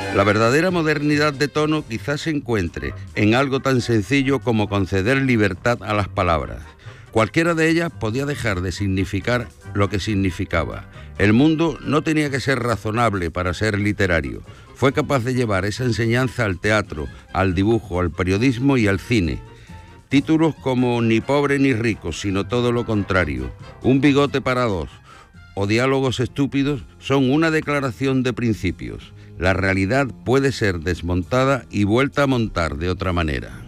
La verdadera modernidad de tono quizás se encuentre en algo tan sencillo como conceder libertad a las palabras. Cualquiera de ellas podía dejar de significar lo que significaba. El mundo no tenía que ser razonable para ser literario. Fue capaz de llevar esa enseñanza al teatro, al dibujo, al periodismo y al cine. Títulos como Ni pobre ni rico, sino todo lo contrario, Un bigote para dos o Diálogos estúpidos son una declaración de principios. La realidad puede ser desmontada y vuelta a montar de otra manera.